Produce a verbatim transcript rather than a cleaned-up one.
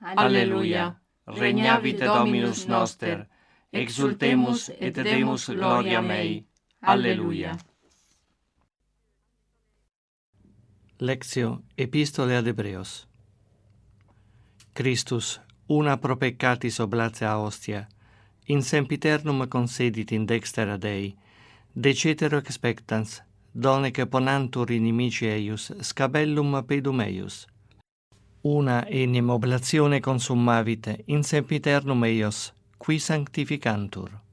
Alleluia. Regnavit Dominus noster, exultemus et demus gloria mei. Alleluia. Lectio Epistole ad Hebreos. Christus, una pro peccatis oblatia hostia, in sempiternum concedit in dextera Dei, de cetero expectans, donec ponantur inimici eius scabellum pedum eius. Una enim oblatione consummavit in sempiternum eios, qui sanctificantur.